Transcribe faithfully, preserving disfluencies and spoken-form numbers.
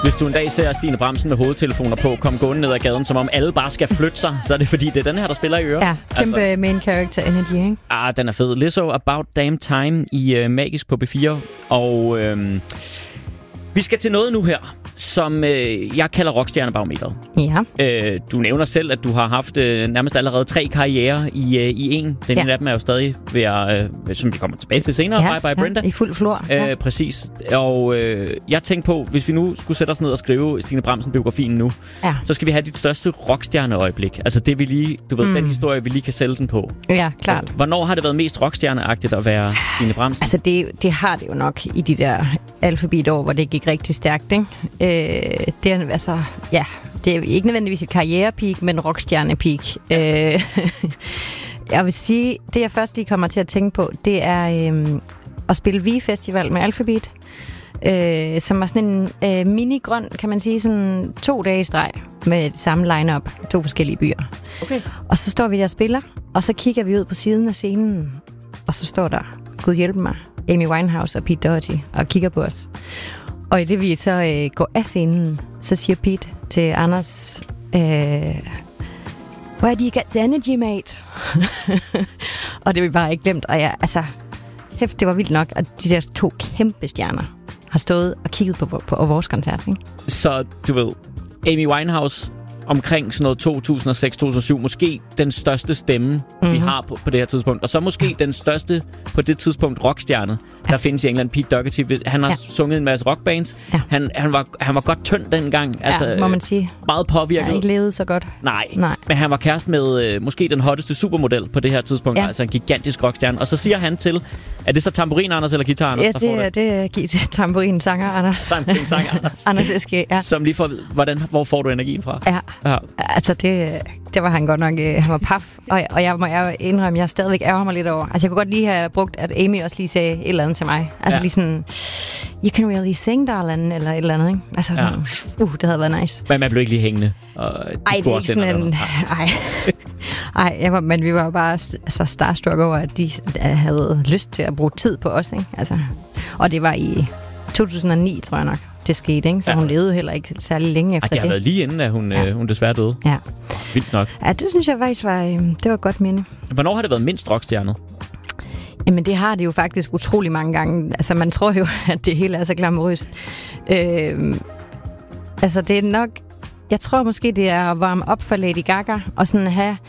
Hvis du en dag ser Stine Bramsen med hovedtelefoner på, komme gående ned ad gaden, som om alle bare skal flytte sig, så er det fordi, det er den her, der spiller i øret. Ja, kæmpe altså, main character energy, ikke? Ah, den er fed. Lizzo, About Damn Time i uh, Magisk på B fire. Og øhm, vi skal til noget nu her, som øh, jeg kalder rockstjernebarometeret. Ja. Øh, du nævner selv, at du har haft øh, nærmest allerede tre karrierer i, øh, i en. Den ene ja. af dem er jo stadig ved at, øh, som vi kommer tilbage til senere, ja, Bye Bye Brenda. Ja, i fuld flor. Øh, ja. Præcis. Og øh, jeg tænkte på, hvis vi nu skulle sætte os ned og skrive Stine Bramsen-biografien nu, ja. så skal vi have dit største rockstjerneøjeblik. Altså det vi lige, du ved, mm. den historie, vi lige kan sælge den på. Ja, klart. Hvornår har det været mest rockstjerneagtigt at være Stine Bramsen? Altså det, det har det jo nok i de der alfabetår, hvor det gik rigtig stærkt, ikke? Øh, det er altså, ja, det er ikke nødvendigvis et karrierepeak, men rockstjernepeak. Øh, jeg vil sige, det jeg først lige kommer til at tænke på, det er øh, at spille V-festival med Alphabet, øh, som var sådan en øh, mini-grøn, kan man sige, sådan to dage i streg med det samme line-up, to forskellige byer. Okay. Og så står vi der og spiller, og så kigger vi ud på siden af scenen, og så står der, Gud hjælpe mig, Amy Winehouse og Pete Doherty, og kigger på os. Og i det vi så øh, går af scenen, så siger Pete til Anders, øh, where do you get the energy, mate? Og det har vi bare ikke glemt. Og ja, altså, hæft, det var vildt nok. Og de der to kæmpe stjerner har stået og kigget på, på, på vores koncert, ikke? Så du ved, Amy Winehouse omkring sådan noget to tusind og seks til to tusind og syv, måske den største stemme, mm-hmm. vi har på, på det her tidspunkt. Og så måske den største på det tidspunkt rockstjerne, ja. Der findes i England, Pete Doherty. Han har ja. sunget en masse rockbands. Ja. Han, han, var, han var godt tynd dengang. Ja, altså, må man sige. Meget påvirket. Han har ikke levet så godt. Nej, Nej. Men han var kæreste med øh, måske den hotteste supermodel på det her tidspunkt. Ja. Altså en gigantisk rockstjerne. Og så siger han til, er det så tamburin Anders eller guitar Anders? Ja, det, det er det er tamburin sanger Anders. Tamburin sanger Anders. Anders Eske, ja. Som lige får, hvordan, hvor får du energien fra? Ja, ja. Altså det, det var han godt nok, han var paf. Og, og jeg må jeg indrømme, jeg stadigvæk ærger mig lidt over. Altså jeg kunne godt lige have brugt, at Amy også lige sagde et eller andet til mig. Altså ja. lige sådan, you can really sing, darling, eller et eller andet, ikke? Altså ja. sådan, uh, det havde været nice. Men man blev ikke lige hængende? Og ej, det er ikke sådan en... Ej, ej jeg var, men vi var bare altså, starstruck over, at de havde lyst til at bruge tid på os, ikke? Altså, og det var i to tusind og ni, tror jeg nok, det skete, ikke? Så ja. hun levede heller ikke særlig længe efter det. Ej, det har været lige inden, at hun, ja. øh, hun desværre døde. Ja. Vildt nok. Ja, det synes jeg faktisk var, øh, det var et godt minde. Hvornår har det været mindst rockstjernet? Jamen, det har det jo faktisk utrolig mange gange. Altså, man tror jo, at det hele er så glamourøst. Øh, altså, det er nok... Jeg tror måske, det er at varme op for Lady Gaga, og sådan have